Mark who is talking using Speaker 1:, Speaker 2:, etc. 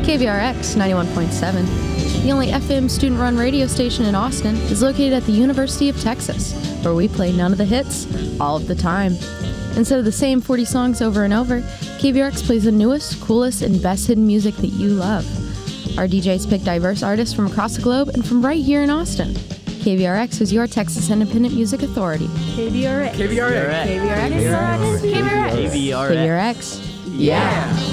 Speaker 1: KVRX 91.7, the only FM student-run radio station in Austin, is located at the University of Texas, where we play none of the hits, all of the time. Instead of the same 40 songs over and over, KVRX plays the newest, coolest, and best hidden music that you love. Our DJs pick diverse artists from across the globe and from right here in Austin. KVRX is your Texas Independent Music Authority.
Speaker 2: KVRX.
Speaker 3: KVRX.
Speaker 2: KVRX.
Speaker 1: KVRX. Yeah.